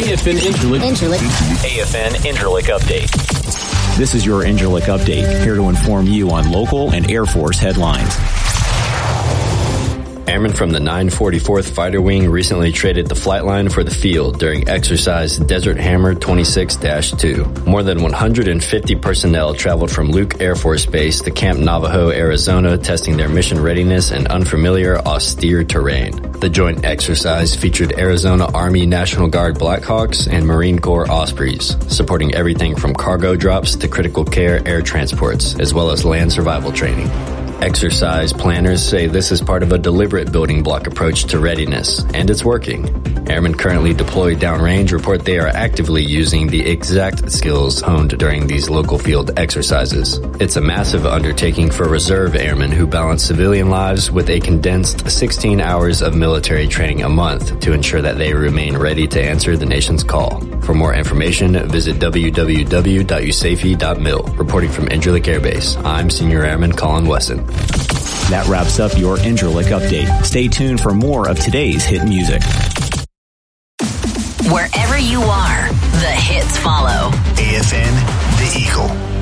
AFN Incirlik Update. This is your Incirlik Update, here to inform you on local and Air Force headlines. Airmen from the 944th Fighter Wing recently traded the flight line for the field during exercise Desert Hammer 26-2. More than 150 personnel traveled from Luke Air Force Base to Camp Navajo, Arizona, testing their mission readiness in unfamiliar, austere terrain. The joint exercise featured Arizona Army National Guard Blackhawks and Marine Corps Ospreys, supporting everything from cargo drops to critical care air transports, as well as land survival training. Exercise planners say this is part of a deliberate building block approach to readiness, and it's working. Airmen currently deployed downrange report they are actively using the exact skills honed during these local field exercises. It's a massive undertaking for reserve airmen who balance civilian lives with a condensed 16 hours of military training a month to ensure that they remain ready to answer the nation's call. For more information, visit www.usafi.mil. Reporting from Incirlik Air Base, I'm Senior Airman Colin Wesson. That wraps up your Incirlik Update. Stay tuned for more of today's hit music. Wherever you are, the hits follow. AFN, The Eagle.